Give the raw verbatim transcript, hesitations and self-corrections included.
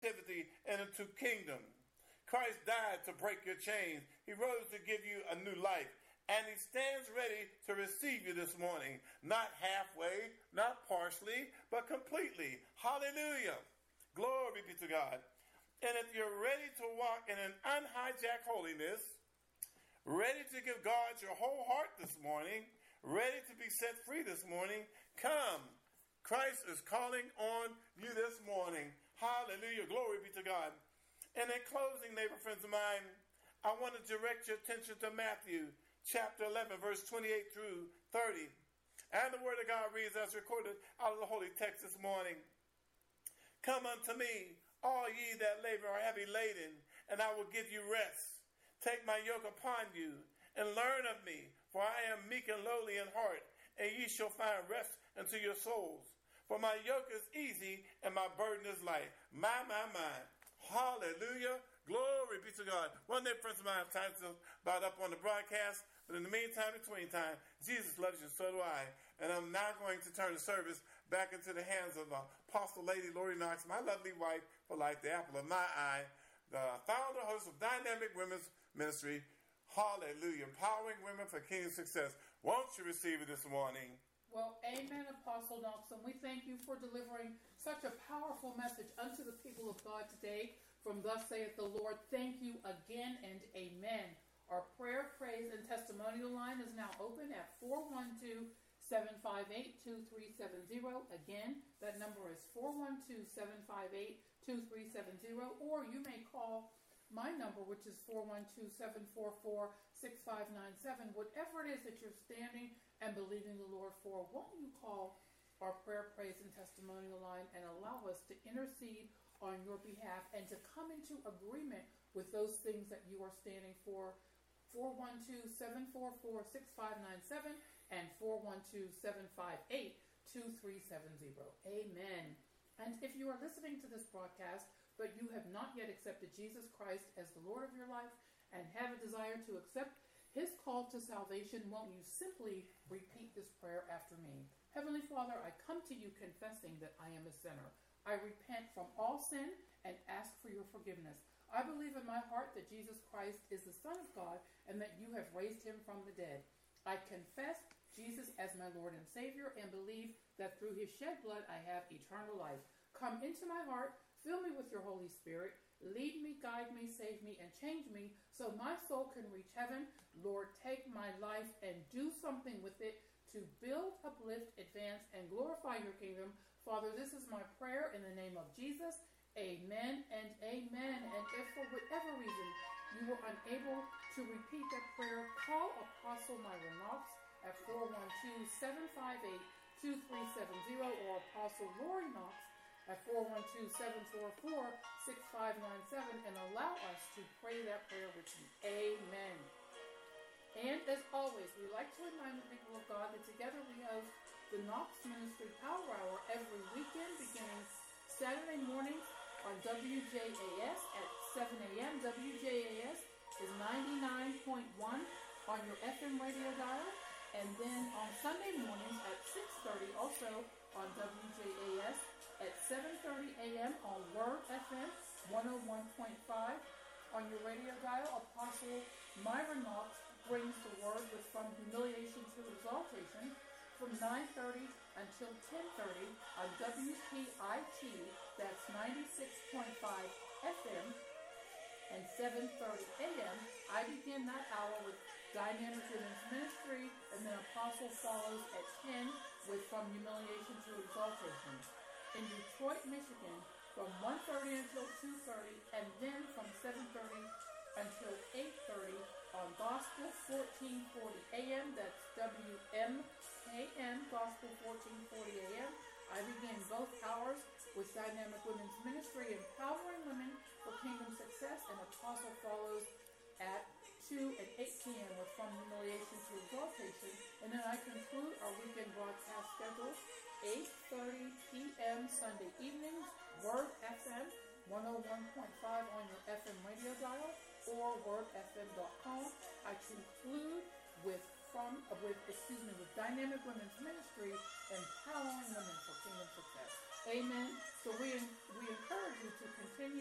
captivity and into kingdom. Christ died to break your chains. He rose to give you a new life. And he stands ready to receive you this morning. Not halfway, not partially, but completely. Hallelujah. Glory be to God. And if you're ready to walk in an unhijacked holiness, ready to give God your whole heart this morning, ready to be set free this morning, come. Christ is calling on you this morning. Hallelujah. Glory be to God. And in closing, neighbor friends of mine, I want to direct your attention to Matthew chapter eleven, verse twenty-eight through thirty. And the word of God reads as recorded out of the holy text this morning. Come unto me, all ye that labor are heavy laden, and I will give you rest. Take my yoke upon you, and learn of me, for I am meek and lowly in heart, and ye shall find rest unto your souls. For my yoke is easy, and my burden is light. My, my, my. Hallelujah. Glory be to God. One day, friends of mine, time to about up on the broadcast. But in the meantime, between time, Jesus loves you, so do I. And I'm now going to turn the service back into the hands of uh, Apostle Lady Lori Knox, my lovely wife for life, the apple of my eye, the founder, host of Dynamic Women's Ministry. Hallelujah. Empowering women for kingdom success. Won't you receive it this morning? Well, amen, Apostle Knox, and we thank you for delivering such a powerful message unto the people of God today from Thus Saith the Lord. Thank you again and amen. Our prayer, praise, and testimonial line is now open at four one two, seven five eight, two three seven zero. Again, that number is four one two, seven five eight, two three seven zero, or you may call my number, which is four one two, seven four four, six five nine seven. Whatever it is that you're standing and believing the Lord for, won't you call our prayer, praise, and testimonial line and allow us to intercede on your behalf and to come into agreement with those things that you are standing for. four one two, seven four four, six five nine seven and four one two, seven five eight, two three seven zero. Amen. And if you are listening to this broadcast, but you have not yet accepted Jesus Christ as the Lord of your life and have a desire to accept his call to salvation, won't you simply repeat this prayer after me? Heavenly Father, I come to you confessing that I am a sinner. I repent from all sin and ask for your forgiveness. I believe in my heart that Jesus Christ is the Son of God and that you have raised him from the dead. I confess Jesus as my Lord and Savior and believe that through his shed blood I have eternal life. Come into my heart, fill me with your Holy Spirit, lead me, guide me, save me, and change me so my soul can reach heaven. Lord, take my life and do something with it to build, uplift, advance, and glorify your kingdom. Father, this is my prayer in the name of Jesus. Amen and amen. And if for whatever reason you were unable to repeat that prayer, call Apostle Myra Knox at four one two, seven five eight, two three seven zero or Apostle Lori Knox at four one two, seven four four, six five nine seven and allow us to pray that prayer with you. Amen. And as always, we like to remind the people of God that together we have the Knox Ministry Power Hour every weekend beginning Saturday mornings on W J A S at seven a.m. W J A S is ninety-nine point one on your F M radio dial. And then on Sunday mornings at six thirty, also on W J A S at seven thirty a.m. on Word F M one oh one point five on your radio dial. Apostle Myra Knox brings the word with From Humiliation to Exaltation from nine thirty until ten thirty on W P I T, that's ninety-six point five F M, and seven thirty a.m. I begin that hour with Dynamic Women's Ministry, and then Apostle follows at ten with From Humiliation to Exaltation. In Detroit, Michigan, from one thirty until two thirty, and then from seven thirty until eight thirty on Gospel fourteen forty A M, that's W M A M, Gospel fourteen forty A M. I begin both hours with Dynamic Women's Ministry, empowering women for kingdom success, and Apostle follows at two and eight p.m. with From Humiliation to Exaltation. And then I conclude our weekend broadcast schedule, eight thirty p.m. Sunday evenings, Word F M one oh one point five on your F M radio dial or word f m dot com. I conclude with from with excuse me with Dynamic Women's Ministry, empowering women for kingdom success. Amen. So we we encourage you to continue